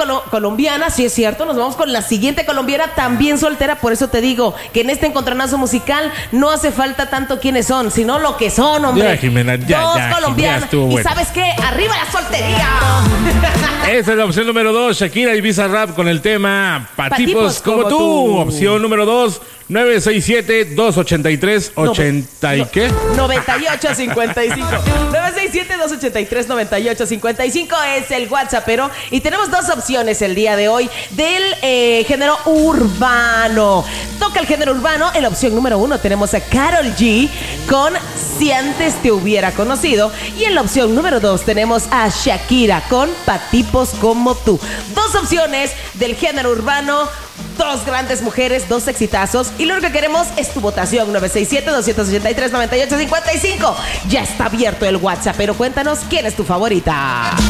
colombiana, sí es cierto. Nos vamos con la siguiente colombiana, también soltera. Por eso te digo que en este encontronazo musical no hace falta tanto quiénes son, sino lo que son, hombre. Ya, Jimena, Dos colombianas. estuvo bueno. ¿Y sabes qué? ¡Arriba la soltería! Esa es la opción número 2, Shakira y Bizarrap con el tema Pa' tipos como tú. Opción número 2, 967-283-80 ¿y qué? 9855. 967-283-9855 es el WhatsAppero. Y tenemos dos opciones el día de hoy del género urbano. Toca el género urbano. En la opción número 1 tenemos a Karol G con Si antes te hubiera conocido. Y en la opción número 2 tenemos a Shakira con Pa' tipos como tú. Dos opciones del género urbano. Dos grandes mujeres, dos exitazos. Y lo único que queremos es tu votación. 967-283-9855. Ya está abierto el WhatsApp, pero cuéntanos quién es tu favorita.